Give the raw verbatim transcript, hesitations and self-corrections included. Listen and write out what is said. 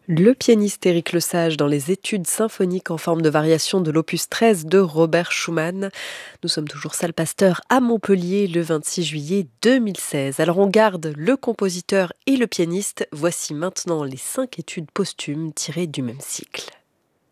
Le pianiste Éric Lesage dans les études symphoniques en forme de variation de l'opus treize de Robert Schumann. Nous sommes toujours salle Pasteur à Montpellier le vingt-six juillet deux mille seize. Alors on garde le compositeur et le pianiste. Voici maintenant les cinq études posthumes tirées du même cycle.